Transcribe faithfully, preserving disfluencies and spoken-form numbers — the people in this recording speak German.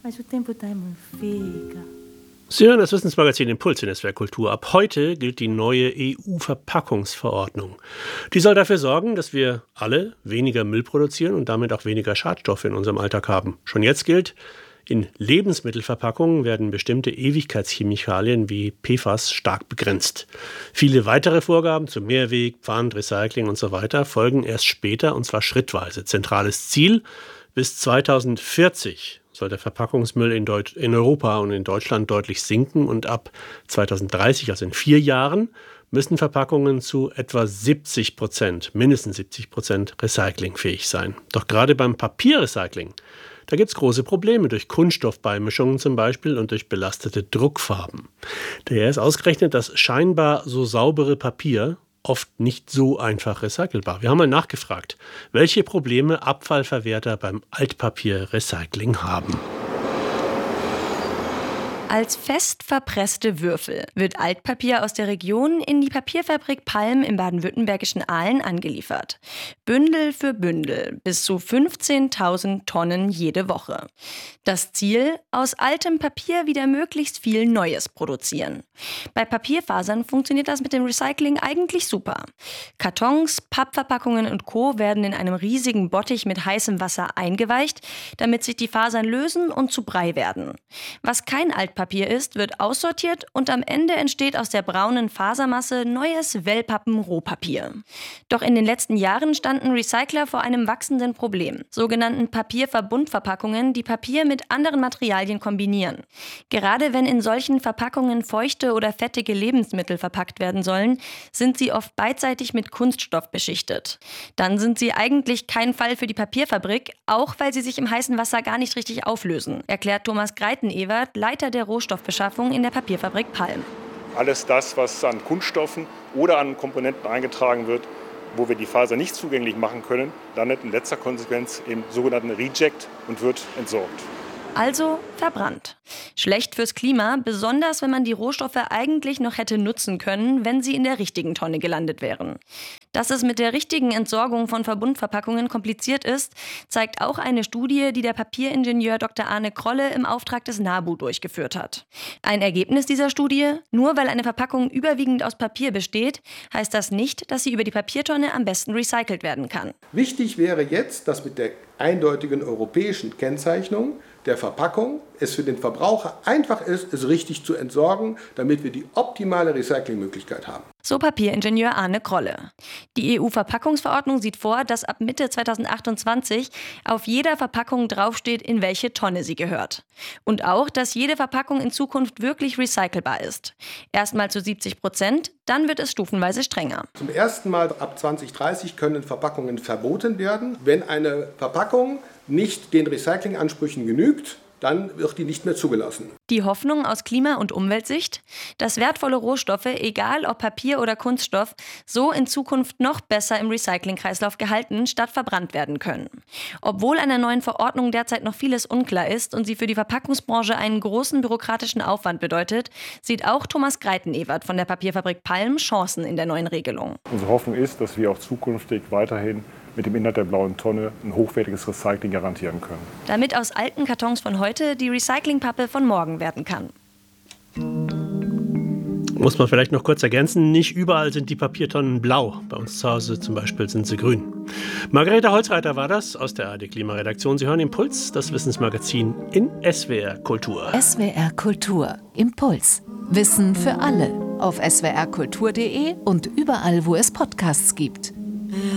Mas o tempo está muito fica. Sie hören das Wissensmagazin Impuls in S W R Kultur. Ab heute gilt die neue E U-Verpackungsverordnung. Die soll dafür sorgen, dass wir alle weniger Müll produzieren und damit auch weniger Schadstoffe in unserem Alltag haben. Schon jetzt gilt, in Lebensmittelverpackungen werden bestimmte Ewigkeitschemikalien wie P F A S stark begrenzt. Viele weitere Vorgaben zu Mehrweg, Pfand, Recycling und so weiter folgen erst später, und zwar schrittweise. Zentrales Ziel: bis zweitausendvierzig soll der Verpackungsmüll in, Deut- in Europa und in Deutschland deutlich sinken, und ab zweitausenddreißig, also in vier Jahren, müssen Verpackungen zu etwa siebzig Prozent, mindestens siebzig Prozent recyclingfähig sein. Doch gerade beim Papierrecycling, da gibt es große Probleme durch Kunststoffbeimischungen zum Beispiel und durch belastete Druckfarben. Daher ist ausgerechnet das scheinbar so saubere Papier oft nicht so einfach recycelbar. Wir haben mal nachgefragt, welche Probleme Abfallverwerter beim Altpapierrecycling haben. Als fest verpresste Würfel wird Altpapier aus der Region in die Papierfabrik Palm im baden-württembergischen Aalen angeliefert. Bündel für Bündel, bis zu fünfzehntausend Tonnen jede Woche. Das Ziel: aus altem Papier wieder möglichst viel Neues produzieren. Bei Papierfasern funktioniert das mit dem Recycling eigentlich super. Kartons, Pappverpackungen und Co. werden in einem riesigen Bottich mit heißem Wasser eingeweicht, damit sich die Fasern lösen und zu Brei werden. Was kein Altpapier ist, wird aussortiert und am Ende entsteht aus der braunen Fasermasse neues Wellpappen-Rohpapier. Doch in den letzten Jahren standen Recycler vor einem wachsenden Problem, sogenannten Papierverbundverpackungen, die Papier mit anderen Materialien kombinieren. Gerade wenn in solchen Verpackungen feuchte oder fettige Lebensmittel verpackt werden sollen, sind sie oft beidseitig mit Kunststoff beschichtet. Dann sind sie eigentlich kein Fall für die Papierfabrik, auch weil sie sich im heißen Wasser gar nicht richtig auflösen, erklärt Thomas Greiten-Ewert, Leiter der Rohstoffbeschaffung in der Papierfabrik Palm. Alles das, was an Kunststoffen oder an Komponenten eingetragen wird, wo wir die Faser nicht zugänglich machen können, landet in letzter Konsequenz im sogenannten Reject und wird entsorgt. Also verbrannt. Schlecht fürs Klima, besonders wenn man die Rohstoffe eigentlich noch hätte nutzen können, wenn sie in der richtigen Tonne gelandet wären. Dass es mit der richtigen Entsorgung von Verbundverpackungen kompliziert ist, zeigt auch eine Studie, die der Papieringenieur Doktor Arne Krolle im Auftrag des NABU durchgeführt hat. Ein Ergebnis dieser Studie: nur weil eine Verpackung überwiegend aus Papier besteht, heißt das nicht, dass sie über die Papiertonne am besten recycelt werden kann. Wichtig wäre jetzt, dass mit der eindeutigen europäischen Kennzeichnung der Verpackung es für den Verbraucher einfach ist, es richtig zu entsorgen, damit wir die optimale Recyclingmöglichkeit haben. So Papieringenieur Arne Krolle. Die E U-Verpackungsverordnung sieht vor, dass ab Mitte zweitausendachtundzwanzig auf jeder Verpackung draufsteht, in welche Tonne sie gehört. Und auch, dass jede Verpackung in Zukunft wirklich recycelbar ist. Erstmal zu siebzig Prozent, dann wird es stufenweise strenger. Zum ersten Mal ab zweitausenddreißig können Verpackungen verboten werden. Wenn eine Verpackung nicht den Recyclingansprüchen genügt, dann wird die nicht mehr zugelassen. Die Hoffnung aus Klima- und Umweltsicht? Dass wertvolle Rohstoffe, egal ob Papier oder Kunststoff, so in Zukunft noch besser im Recyclingkreislauf gehalten statt verbrannt werden können. Obwohl einer neuen Verordnung derzeit noch vieles unklar ist und sie für die Verpackungsbranche einen großen bürokratischen Aufwand bedeutet, sieht auch Thomas Greiten-Ewert von der Papierfabrik Palm Chancen in der neuen Regelung. Unsere Hoffnung ist, dass wir auch zukünftig weiterhin mit dem Inhalt der blauen Tonne ein hochwertiges Recycling garantieren können. Damit aus alten Kartons von heute die Recyclingpappe von morgen werden kann. Muss man vielleicht noch kurz ergänzen, nicht überall sind die Papiertonnen blau. Bei uns zu Hause zum Beispiel sind sie grün. Margarete Holzreiter war das aus der A R D Klimaredaktion. Sie hören Impuls, das Wissensmagazin in S W R Kultur. S W R Kultur. Impuls. Wissen für alle. Auf s w r kultur punkt d e und überall, wo es Podcasts gibt.